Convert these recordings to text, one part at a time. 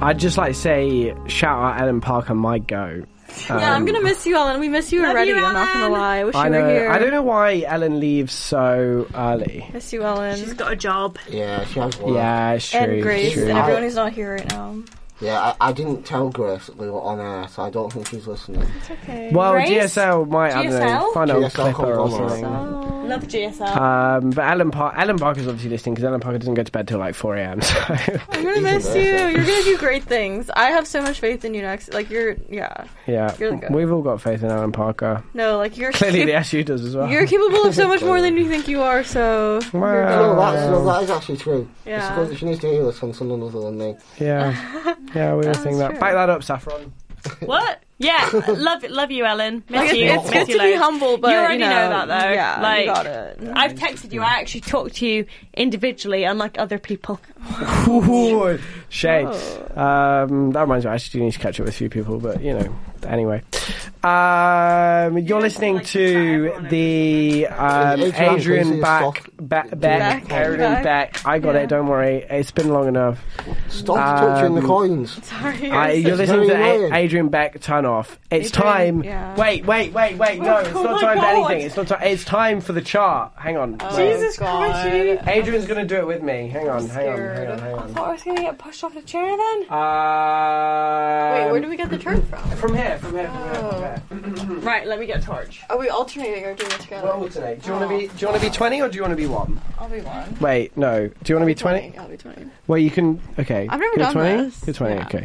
I'd just like to say, shout out Ellen Parker might go. Yeah, I'm gonna miss you, Ellen. We miss you already. I'm not gonna lie. I wish you were here. I don't know why Ellen leaves so early. Miss you, Ellen. She's got a job. Yeah, she has work. Yeah, it's true. And Grace true. and everyone who's not here right now. Yeah, I didn't tell Grace that we were on air, so I don't think she's listening. It's okay. Well, Grace? GSL might, I don't know, find out a GSL clip or comes on something. Love GSL. But Ellen Parker's obviously listening because Ellen Parker doesn't go to bed till like 4 a.m. So I'm gonna miss you. You're gonna do great things. I have so much faith in you next. Like, you're really good. We've all got faith in Ellen Parker. No, like, you're Clearly the SU does as well. You're capable of so much more than you think you are, so... No, that is actually true. Yeah. She needs to hear this from someone other than me. Yeah. Yeah, we all think that. true. Back that up, Saffron. What? Yeah, love you, Ellen. Miss you. It's good to be humble, but you already know that, though. Yeah, like, you got it. I've texted you. I actually talked to you individually, unlike other people. Ooh, shade. That reminds me, I actually do need to catch up with a few people, but you know, anyway. You're listening to the Adrian Beck. Adrian Beck. I got it, don't worry. It's been long enough. Stop touching the coins. Sorry. You're listening to Adrian Beck, turn off. It's time. Yeah. Wait. No, it's not time for anything. It's time for the chart. Hang on. Jesus Christ. Adrian's going to do it with me. Hang on. I thought I was going to get pushed off the chair then. Wait, Wait, where do we get the turn from? From here. Right, let me get a torch. Are we alternating or doing it together? We'll alternate. Do you want to be 20 or do you want to be 1? I'll be 1. Wait, no. Do you want to be 20? I'll be 20. Well, you can... Okay. I've never You're done 20? this. You're 20, Yeah. okay.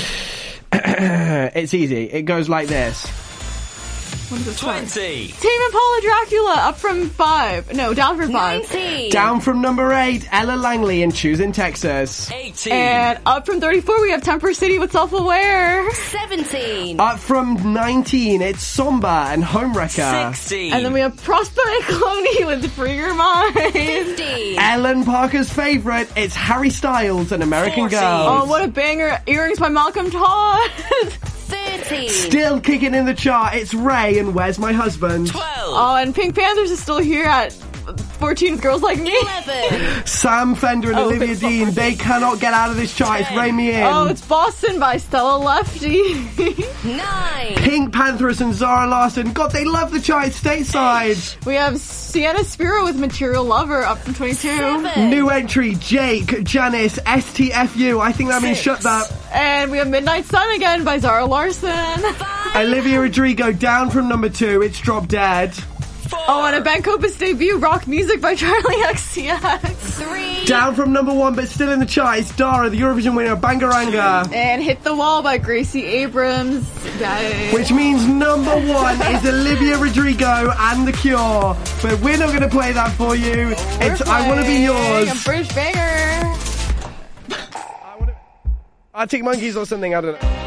It's easy. It goes like this. 20. Tame Impala Dracula up from 5. No, down from 5. 19. Down from number 8, Ella Langley in Choosing Texas. 18. And up from 34, we have Temper City with Self-Aware. 17. Up from 19, it's Somba and Homewrecker. 16. And then we have Prosper and Cloney with Free Your Mind. 15. Ellen Parker's favourite, it's Harry Styles and American 14. Girl. Oh, what a banger. Earrings by Malcolm Todd. 13. Still kicking in the chart, it's Ray and Where's My Husband? 12. Oh, and Pink Panthers is still here at 14 with Girls Like Me. 11. Sam Fender and Olivia it's Dean, they cannot get out of this chart, it's Ray Me In. Oh, it's Boston by Stella Lefty. 9. Pink Panthers and Zara Larson, God, they love the chart, it's stateside. We have Sienna Spiro with Material Lover up from 22. 7. New entry, Jake, Janice, STFU, I think that means 6. shut that. And we have Midnight Sun again by Zara Larson. 5. Olivia Rodrigo down from number 2, it's Drop Dead. 4. Oh, and a Ben Copus debut, Rock Music by Charlie XCX. 3. Down from number 1, but still in the chart, it's Dara, the Eurovision winner, Bangaranga. And Hit the Wall by Gracie Abrams. Yay. Which means number 1 is Olivia Rodrigo and The Cure. But we're not going to play that for you. It's I Want to Be Yours. A British banger. Arctic Monkeys or something, I don't know.